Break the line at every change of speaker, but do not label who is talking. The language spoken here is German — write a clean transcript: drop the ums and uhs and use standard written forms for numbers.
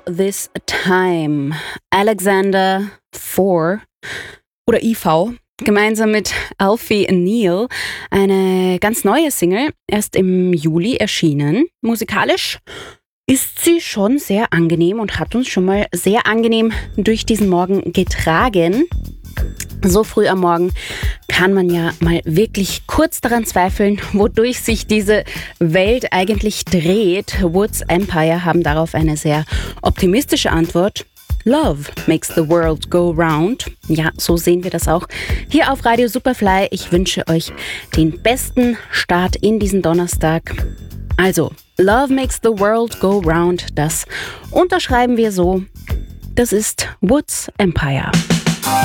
This Time. Alexander 4 oder IV. Gemeinsam mit Alfie Neal. Eine ganz neue Single, erst im Juli erschienen. Musikalisch ist sie schon sehr angenehm und hat uns schon mal sehr angenehm durch diesen Morgen getragen. So früh am Morgen kann man ja mal wirklich kurz daran zweifeln, wodurch sich diese Welt eigentlich dreht. Woods Empire haben darauf eine sehr optimistische Antwort. Love makes the world go round. Ja, so sehen wir das auch hier auf Radio Superfly. Ich wünsche euch den besten Start in diesen Donnerstag. Also, Love makes the world go round. Das unterschreiben wir so. Das ist Woods Empire.